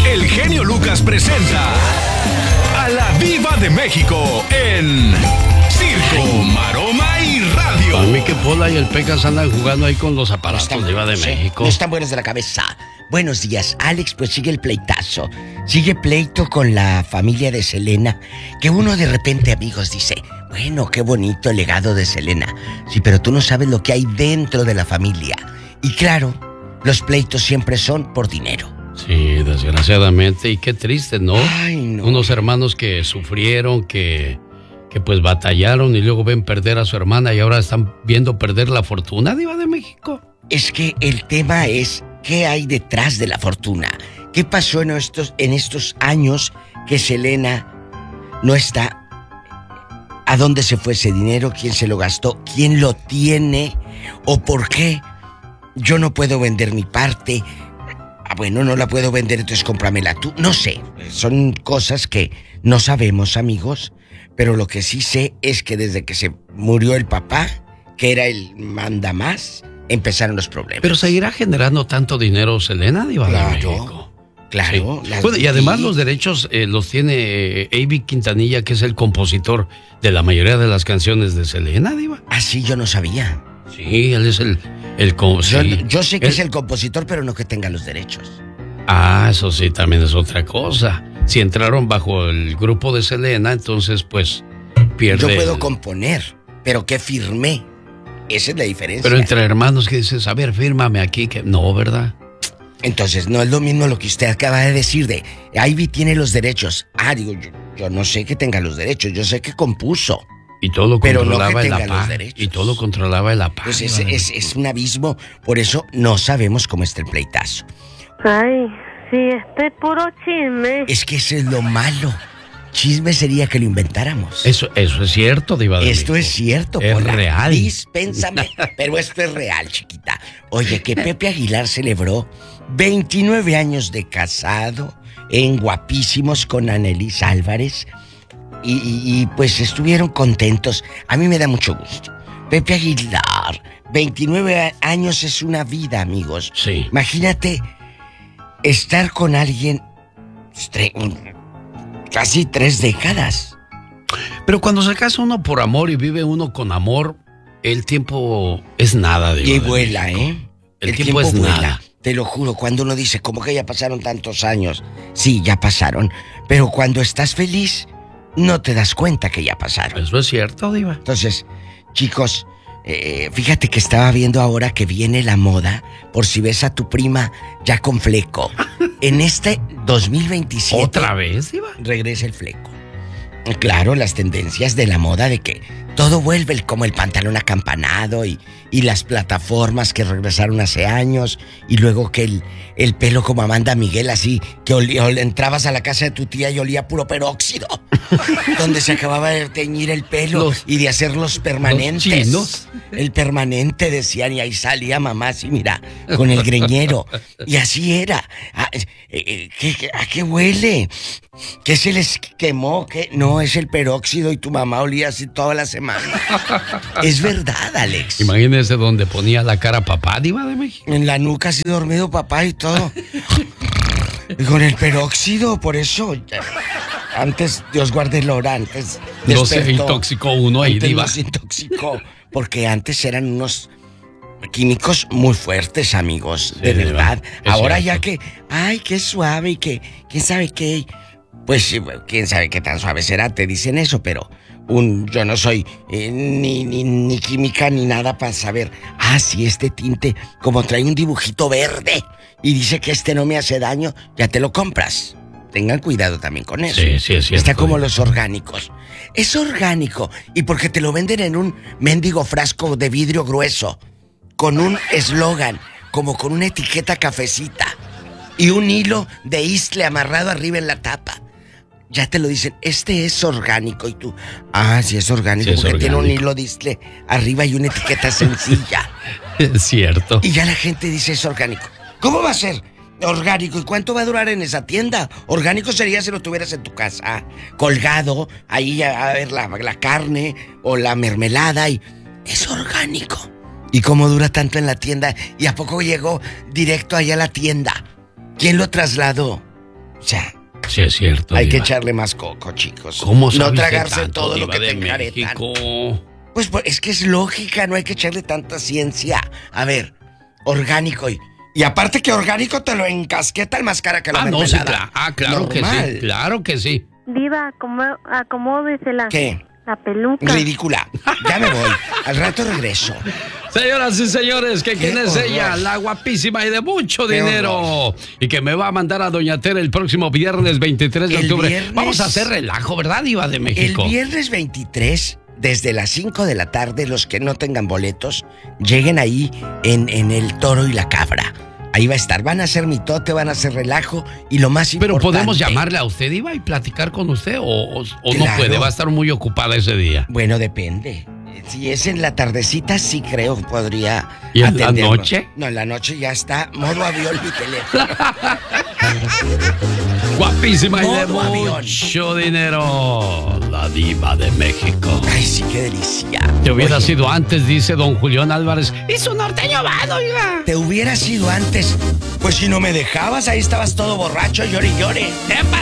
el genio Lucas presenta a la Diva de México en Circo, Maroma y Radio. Para mí que Pola y el Pecas andan jugando ahí con los aparatos de Diva de México. No están buenos de la cabeza. Buenos días, Alex, pues sigue el pleitazo. Sigue pleito con la familia de Selena, que uno de repente, amigos, dice, bueno, qué bonito el legado de Selena. Sí, pero tú no sabes lo que hay dentro de la familia. Y claro, los pleitos siempre son por dinero. Sí, desgraciadamente, y qué triste, ¿no? Ay, no. Unos hermanos que sufrieron, que pues batallaron y luego ven perder a su hermana y ahora están viendo perder la fortuna, Diva de México. Es que el tema es, ¿qué hay detrás de la fortuna? ¿Qué pasó en estos años que Selena no está? ¿A dónde se fue ese dinero? ¿Quién se lo gastó? ¿Quién lo tiene? ¿O por qué yo no puedo vender mi parte? Bueno, no la puedo vender, entonces cómpramela tú. No sé, son cosas que no sabemos, amigos. Pero lo que sí sé es que desde que se murió el papá, que era el mandamás, empezaron los problemas. Pero seguirá generando tanto dinero Selena, Diva de México. Claro. Sí. Bueno, y además los derechos los tiene Avi Quintanilla, que es el compositor de la mayoría de las canciones de Selena, Diva. Ah, sí, yo no sabía. Sí, él es el Yo sé que es el compositor, pero no que tenga los derechos. Ah, eso sí, también es otra cosa. Si entraron bajo el grupo de Selena, entonces pues pierde. Yo puedo componer, pero que firmé. Esa es la diferencia. Pero entre hermanos que dices, a ver, fírmame aquí, que no, ¿verdad? Entonces no es lo mismo lo que usted acaba de decir de Ivy tiene los derechos. Ah, digo, yo no sé que tenga los derechos, yo sé que compuso. Y todo lo pero controlaba no que el tenga APA. los derechos. Y todo lo controlaba el APA. Pues es un abismo, por eso no sabemos cómo está el pleitazo. Ay, sí, puro chisme. Es que eso es lo malo. Chisme sería que lo inventáramos. Eso es cierto, Diva de Esto México. es cierto, Es Pola. real. Dispénsame, pero esto es real, chiquita. Oye, que Pepe Aguilar celebró 29 años de casado en Guapísimos con Annelies Álvarez y pues estuvieron contentos. A mí me da mucho gusto. Pepe Aguilar, 29 años es una vida, amigos. Sí. Imagínate estar con alguien casi 3 décadas. Pero cuando se casa uno por amor y vive uno con amor, el tiempo es nada, Diva Y de vuela, México. El tiempo es vuela. nada. Te lo juro, cuando uno dice, ¿cómo que ya pasaron tantos años? Sí, ya pasaron. Pero cuando estás feliz, no te das cuenta que ya pasaron. Eso es cierto, Diva. Entonces, chicos, fíjate que estaba viendo ahora que viene la moda, por si ves a tu prima ya con fleco. En este 2027... ¿Otra vez, Diva? Regresa el fleco. Claro, las tendencias de la moda de que todo vuelve como el pantalón acampanado y las plataformas que regresaron hace años y luego que el pelo como Amanda Miguel así, que entrabas a la casa de tu tía y olía puro peróxido, donde se acababa de teñir el pelo y de hacer los permanentes. Los chinos. El permanente decían y ahí salía mamá así, mira, con el greñero. Y así era. ¿A qué huele? ¿Qué se les quemó? ¿Qué? No, es el peróxido y tu mamá olía así toda la semana. Es verdad, Alex. Imagínese donde ponía la cara papá, Diva de México. En la nuca así dormido papá y todo. Y con el peróxido, por eso. Antes, Dios guarde el hora, antes No se intoxicó uno ahí, antes Diva. no se intoxicó. Porque antes eran unos químicos muy fuertes, amigos. Sí, de verdad. es Ahora cierto. ya que, ay, qué suave y que, quién sabe qué. Pues sí, quién sabe qué tan suave será, te dicen eso, pero yo no soy ni química ni nada para saber. Ah, sí, este tinte, como trae un dibujito verde y dice que este no me hace daño, ya te lo compras. Tengan cuidado también con eso. Sí, es cierto. Está como los orgánicos. Es orgánico y porque te lo venden en un mendigo frasco de vidrio grueso, con un eslogan, como con una etiqueta cafecita y un hilo de isle amarrado arriba en la tapa. Ya te lo dicen, este es orgánico. Y tú, sí es orgánico, Sí, es porque tiene un orgánico. hilo de isle arriba y una etiqueta sencilla. Es cierto. Y ya la gente dice, es orgánico. ¿Cómo va a ser orgánico? ¿Y cuánto va a durar en esa tienda? Orgánico sería si lo tuvieras en tu casa, colgado, ahí a ver la carne o la mermelada. Y es orgánico. ¿Y cómo dura tanto en la tienda? ¿Y a poco llegó directo allá a la tienda? ¿Quién lo trasladó? O sea, sí es cierto. hay Diva. que echarle más coco, chicos. ¿Cómo sabes no de tragarse tanto, todo lo Diva que de te encaretan. México? Pues es que es lógica, no hay que echarle tanta ciencia. A ver, orgánico y aparte que orgánico te lo encasqueta el más cara que la No, sí, mermelada. claro Normal. que sí, claro que sí. Diva, acomódesela. ¿Qué? La peluca. Ridícula. Ya me voy. Al rato regreso. Señoras y señores, ¿quién Qué es horror. ella? La guapísima y de mucho Qué dinero. horror. Y que me va a mandar a Doña Tere el próximo viernes 23 de El octubre. viernes- Vamos a hacer relajo, ¿verdad, Diva de México? El viernes 23, desde las 5 de la tarde, los que no tengan boletos, lleguen ahí en el Toro y la Cabra. Ahí va a estar. Van a hacer mitote, van a hacer relajo y lo más Pero importante... podemos llamarle a usted, Diva, y platicar con usted o no Claro. puede, va a estar muy ocupada ese día. Bueno, depende. Si es en la tardecita, sí creo que podría ¿Y en la atendernos. noche? No, en la noche ya está modo avión mi teléfono. Guapísima y de Modo avión. mucho dinero. La Diva de México. Ay, sí, qué delicia. Te hubiera Oye, sido antes, dice don Julián Álvarez. Y su norteño van, oiga. Te hubiera sido antes. Pues si no me dejabas, ahí estabas todo borracho, llore y llore.